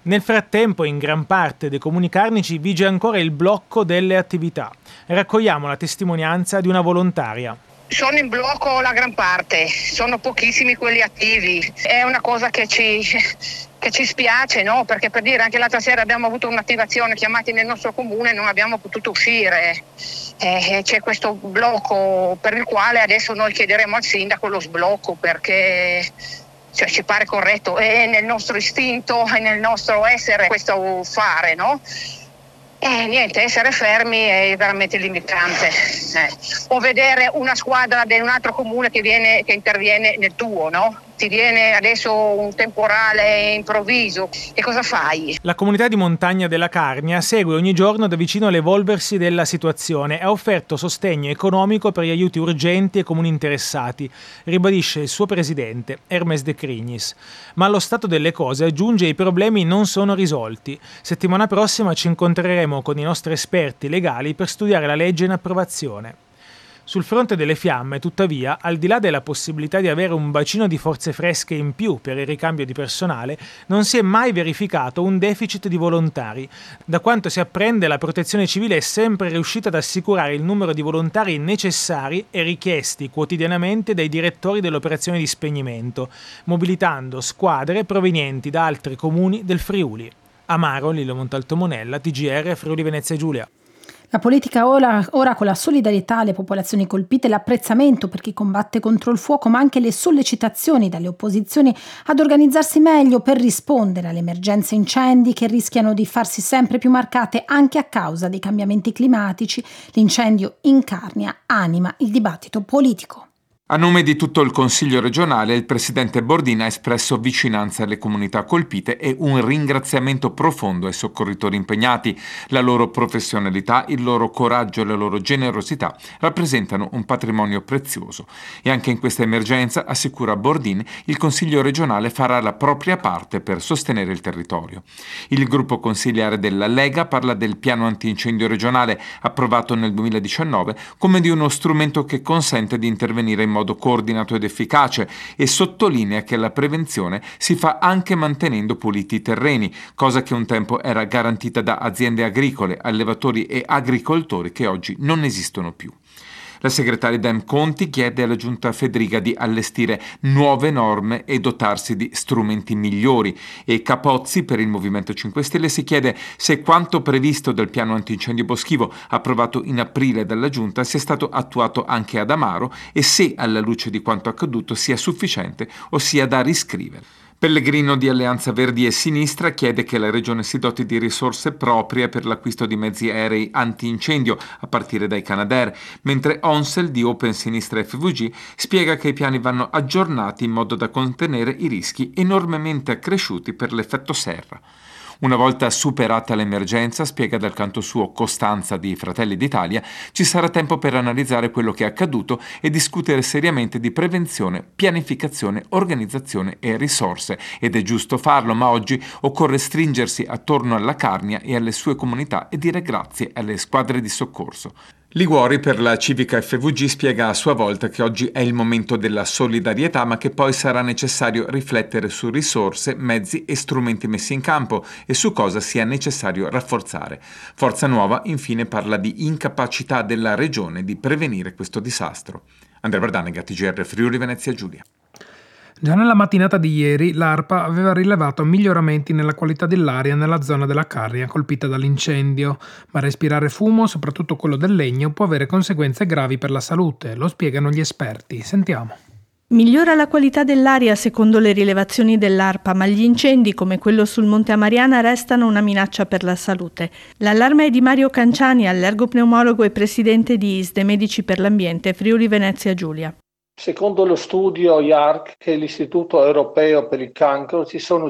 Nel frattempo, in gran parte dei comuni carnici vige ancora il blocco delle attività. Raccogliamo la testimonianza di una volontaria. Sono in blocco la gran parte, sono pochissimi quelli attivi. È una cosa che ci spiace, no? Perché, per dire, anche l'altra sera abbiamo avuto un'attivazione, chiamati nel nostro comune e non abbiamo potuto uscire. C'è questo blocco per il quale adesso noi chiederemo al sindaco lo sblocco, perché ci pare corretto, è nel nostro istinto, è nel nostro essere questo fare, no? Niente, essere fermi è veramente limitante. O vedere una squadra di un altro comune che interviene nel tuo, no? Ti viene adesso un temporale improvviso, e cosa fai? La comunità di montagna della Carnia segue ogni giorno da vicino l'evolversi della situazione e ha offerto sostegno economico per gli aiuti urgenti ai comuni interessati, ribadisce il suo presidente, Hermes De Crignis. Ma allo stato delle cose, aggiunge, i problemi non sono risolti. Settimana prossima ci incontreremo con i nostri esperti legali per studiare la legge in approvazione. Sul fronte delle fiamme, tuttavia, al di là della possibilità di avere un bacino di forze fresche in più per il ricambio di personale, non si è mai verificato un deficit di volontari. Da quanto si apprende, la Protezione Civile è sempre riuscita ad assicurare il numero di volontari necessari e richiesti quotidianamente dai direttori delle operazioni di spegnimento, mobilitando squadre provenienti da altri comuni del Friuli. Amaro, Lillo Montalto Monella, TGR, Friuli Venezia Giulia. La politica ora con la solidarietà alle popolazioni colpite, l'apprezzamento per chi combatte contro il fuoco, ma anche le sollecitazioni dalle opposizioni ad organizzarsi meglio per rispondere alle emergenze incendi che rischiano di farsi sempre più marcate anche a causa dei cambiamenti climatici. L'incendio in Carnia anima il dibattito politico. A nome di tutto il Consiglio regionale, il presidente Bordin ha espresso vicinanza alle comunità colpite e un ringraziamento profondo ai soccorritori impegnati. La loro professionalità, il loro coraggio e la loro generosità rappresentano un patrimonio prezioso. E anche in questa emergenza, assicura Bordin, il Consiglio regionale farà la propria parte per sostenere il territorio. Il gruppo consigliare della Lega parla del piano antincendio regionale, approvato nel 2019, come di uno strumento che consente di intervenire in modo coordinato ed efficace, e sottolinea che la prevenzione si fa anche mantenendo puliti i terreni, cosa che un tempo era garantita da aziende agricole, allevatori e agricoltori che oggi non esistono più. La segretaria Dem Conti chiede alla Giunta Fedriga di allestire nuove norme e dotarsi di strumenti migliori, e Capozzi per il Movimento 5 Stelle si chiede se quanto previsto dal piano antincendio boschivo approvato in aprile dalla Giunta sia stato attuato anche ad Amaro e se, alla luce di quanto accaduto, sia sufficiente o sia da riscrivere. Pellegrino di Alleanza Verdi e Sinistra chiede che la Regione si doti di risorse proprie per l'acquisto di mezzi aerei antincendio a partire dai Canadair, mentre Onsel di Open Sinistra FVG spiega che i piani vanno aggiornati in modo da contenere i rischi enormemente accresciuti per l'effetto serra. Una volta superata l'emergenza, spiega dal canto suo Costanza di Fratelli d'Italia, ci sarà tempo per analizzare quello che è accaduto e discutere seriamente di prevenzione, pianificazione, organizzazione e risorse. Ed è giusto farlo, ma oggi occorre stringersi attorno alla Carnia e alle sue comunità e dire grazie alle squadre di soccorso. Liguori per la Civica FVG spiega a sua volta che oggi è il momento della solidarietà, ma che poi sarà necessario riflettere su risorse, mezzi e strumenti messi in campo e su cosa sia necessario rafforzare. Forza Nuova infine parla di incapacità della Regione di prevenire questo disastro. Andrea Bardanega, TGR Friuli Venezia Giulia. Già nella mattinata di ieri l'ARPA aveva rilevato miglioramenti nella qualità dell'aria nella zona della Carnia colpita dall'incendio, ma respirare fumo, soprattutto quello del legno, può avere conseguenze gravi per la salute, lo spiegano gli esperti. Sentiamo. Migliora la qualità dell'aria secondo le rilevazioni dell'ARPA, ma gli incendi come quello sul Monte Amariana restano una minaccia per la salute. L'allarme è di Mario Canciani, allergopneumologo e presidente di ISDE Medici per l'Ambiente Friuli Venezia Giulia. Secondo lo studio IARC, che è l'Istituto Europeo per il Cancro, ci sono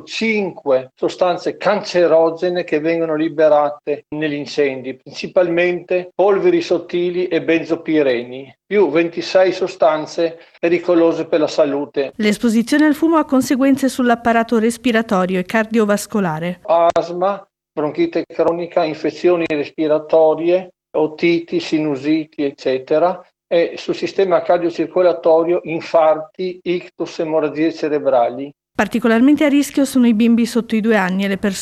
5 sostanze cancerogene che vengono liberate negli incendi, principalmente polveri sottili e benzopireni, più 26 sostanze pericolose per la salute. L'esposizione al fumo ha conseguenze sull'apparato respiratorio e cardiovascolare. Asma, bronchite cronica, infezioni respiratorie, otiti, sinusiti, eccetera. E sul sistema cardiocircolatorio, infarti, ictus, emorragie cerebrali. Particolarmente a rischio sono i bimbi sotto i 2 anni e le persone